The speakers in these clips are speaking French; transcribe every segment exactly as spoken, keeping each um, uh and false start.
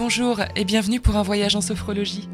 bonjour et bienvenue pour un voyage en sophrologie.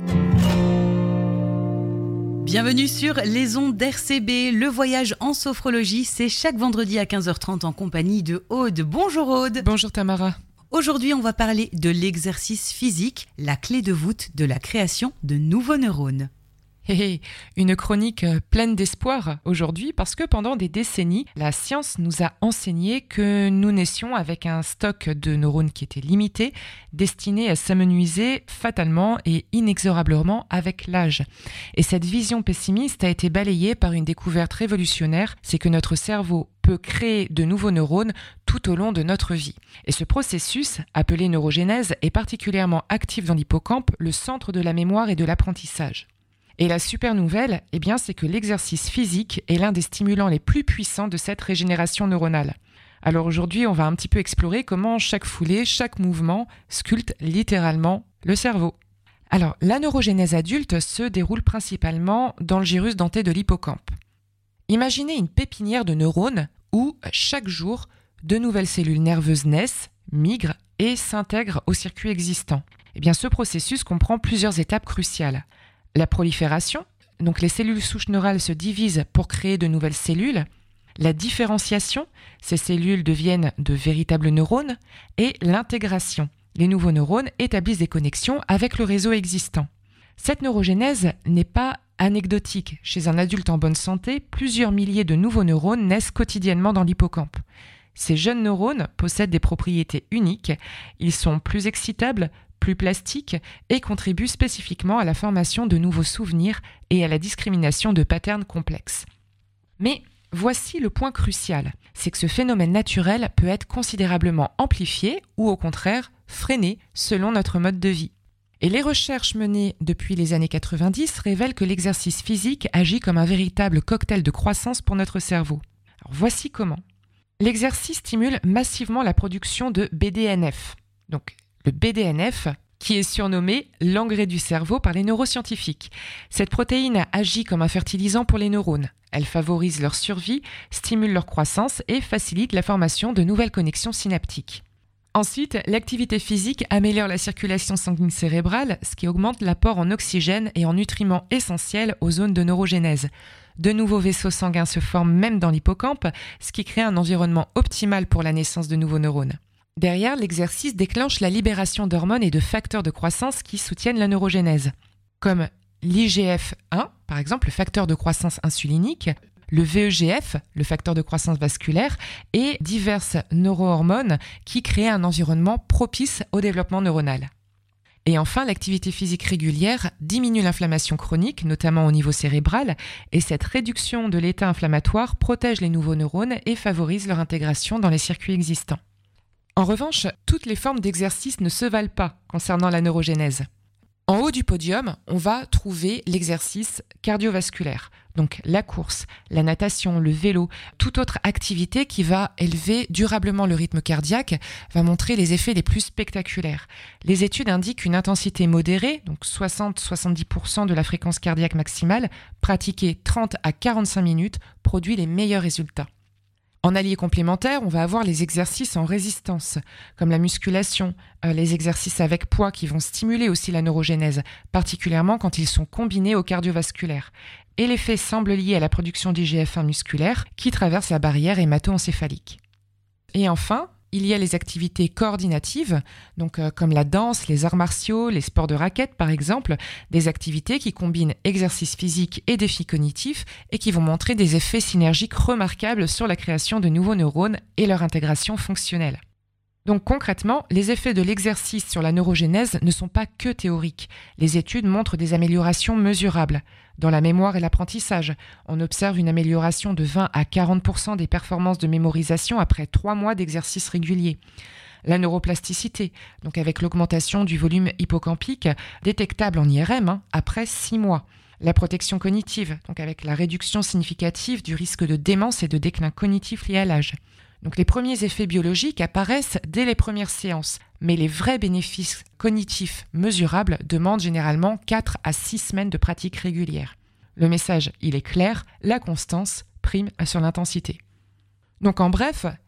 Bienvenue sur les ondes d'R C B. Le voyage en sophrologie, c'est chaque vendredi à quinze heures trente en compagnie de Aude. Bonjour Aude. Bonjour Tamara. Aujourd'hui, on va parler de l'exercice physique, la clé de voûte de la création de nouveaux neurones. Hé hé, une chronique pleine d'espoir aujourd'hui parce que pendant des décennies, la science nous a enseigné que nous naissions avec un stock de neurones qui était limité, destiné à s'amenuiser fatalement et inexorablement avec l'âge. Et cette vision pessimiste a été balayée par une découverte révolutionnaire, c'est que notre cerveau peut créer de nouveaux neurones tout au long de notre vie. Et ce processus, appelé neurogénèse, est particulièrement actif dans l'hippocampe, le centre de la mémoire et de l'apprentissage. Et la super nouvelle, eh bien, c'est que l'exercice physique est l'un des stimulants les plus puissants de cette régénération neuronale. Alors aujourd'hui, on va un petit peu explorer comment chaque foulée, chaque mouvement sculpte littéralement le cerveau. Alors, la neurogénèse adulte se déroule principalement dans le gyrus denté de l'hippocampe. Imaginez une pépinière de neurones où, chaque jour, de nouvelles cellules nerveuses naissent, migrent et s'intègrent au circuit existant. Eh bien, ce processus comprend plusieurs étapes cruciales. La prolifération, donc les cellules souches neurales se divisent pour créer de nouvelles cellules. La différenciation, ces cellules deviennent de véritables neurones. Et l'intégration, les nouveaux neurones établissent des connexions avec le réseau existant. Cette neurogénèse n'est pas anecdotique. Chez un adulte en bonne santé, plusieurs milliers de nouveaux neurones naissent quotidiennement dans l'hippocampe. Ces jeunes neurones possèdent des propriétés uniques. Ils sont plus excitables, plus plastiques et contribuent spécifiquement à la formation de nouveaux souvenirs et à la discrimination de patterns complexes. Mais voici le point crucial, c'est que ce phénomène naturel peut être considérablement amplifié ou au contraire freiné selon notre mode de vie. Et les recherches menées depuis les années quatre-vingt-dix révèlent que l'exercice physique agit comme un véritable cocktail de croissance pour notre cerveau. Alors voici comment. L'exercice stimule massivement la production de B D N F. Donc, le B D N F, qui est surnommé l'engrais du cerveau par les neuroscientifiques. Cette protéine agit comme un fertilisant pour les neurones. Elle favorise leur survie, stimule leur croissance et facilite la formation de nouvelles connexions synaptiques. Ensuite, l'activité physique améliore la circulation sanguine cérébrale, ce qui augmente l'apport en oxygène et en nutriments essentiels aux zones de neurogénèse. De nouveaux vaisseaux sanguins se forment même dans l'hippocampe, ce qui crée un environnement optimal pour la naissance de nouveaux neurones. Derrière, l'exercice déclenche la libération d'hormones et de facteurs de croissance qui soutiennent la neurogénèse, comme l'I G F un, par exemple, le facteur de croissance insulinique, le V E G F, le facteur de croissance vasculaire, et diverses neurohormones qui créent un environnement propice au développement neuronal. Et enfin, l'activité physique régulière diminue l'inflammation chronique, notamment au niveau cérébral, et cette réduction de l'état inflammatoire protège les nouveaux neurones et favorise leur intégration dans les circuits existants. En revanche, toutes les formes d'exercice ne se valent pas concernant la neurogénèse. En haut du podium, on va trouver l'exercice cardiovasculaire, donc la course, la natation, le vélo, toute autre activité qui va élever durablement le rythme cardiaque, va montrer les effets les plus spectaculaires. Les études indiquent une intensité modérée, donc soixante à soixante-dix pour cent de la fréquence cardiaque maximale, pratiquée trente à quarante-cinq minutes, produit les meilleurs résultats. En allié complémentaire, on va avoir les exercices en résistance, comme la musculation, euh, les exercices avec poids qui vont stimuler aussi la neurogénèse, particulièrement quand ils sont combinés au cardiovasculaire. Et l'effet semble lié à la production d'I G F un musculaire qui traverse la barrière hémato-encéphalique. Et enfin, il y a les activités coordinatives, donc euh, comme la danse, les arts martiaux, les sports de raquettes par exemple, des activités qui combinent exercice physique et défis cognitifs et qui vont montrer des effets synergiques remarquables sur la création de nouveaux neurones et leur intégration fonctionnelle. Donc concrètement, les effets de l'exercice sur la neurogénèse ne sont pas que théoriques. Les études montrent des améliorations mesurables. Dans la mémoire et l'apprentissage, on observe une amélioration de vingt à quarante pour cent des performances de mémorisation après trois mois d'exercice régulier. La neuroplasticité, donc avec l'augmentation du volume hippocampique, détectable en I R M hein, après six mois. La protection cognitive, donc avec la réduction significative du risque de démence et de déclin cognitif lié à l'âge. Donc les premiers effets biologiques apparaissent dès les premières séances, mais les vrais bénéfices cognitifs mesurables demandent généralement quatre à six semaines de pratique régulière. Le message, il est clair, la constance prime sur l'intensité. Donc en bref,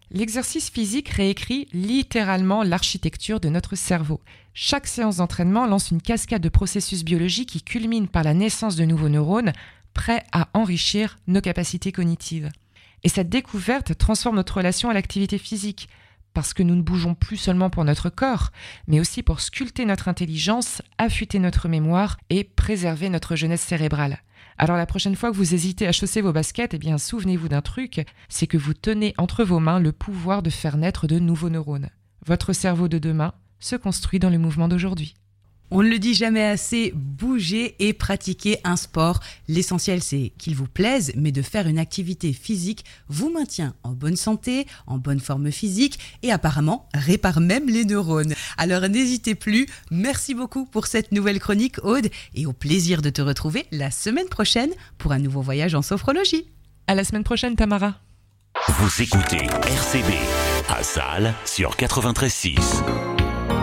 L'exercice physique réécrit littéralement l'architecture de notre cerveau. Chaque séance d'entraînement lance une cascade de processus biologiques qui culmine par la naissance de nouveaux neurones, prêts à enrichir nos capacités cognitives. Et cette découverte transforme notre relation à l'activité physique, parce que nous ne bougeons plus seulement pour notre corps, mais aussi pour sculpter notre intelligence, affûter notre mémoire et préserver notre jeunesse cérébrale. Alors la prochaine fois que vous hésitez à chausser vos baskets, eh bien souvenez-vous d'un truc, c'est que vous tenez entre vos mains le pouvoir de faire naître de nouveaux neurones. Votre cerveau de demain se construit dans le mouvement d'aujourd'hui. On ne le dit jamais assez, bougez et pratiquez un sport. L'essentiel, c'est qu'il vous plaise, mais de faire une activité physique vous maintient en bonne santé, en bonne forme physique et apparemment répare même les neurones. Alors n'hésitez plus. Merci beaucoup pour cette nouvelle chronique, Aude, et au plaisir de te retrouver la semaine prochaine pour un nouveau voyage en sophrologie. À la semaine prochaine, Tamara. Vous écoutez R C B à Salles sur quatre-vingt-treize six.